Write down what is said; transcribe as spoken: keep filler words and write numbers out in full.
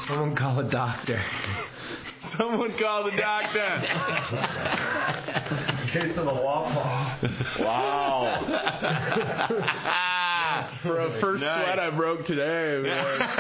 Someone call a doctor. Someone call the doctor. In case of the waffle. Wow. For a first Nice. sweat I broke today. Man.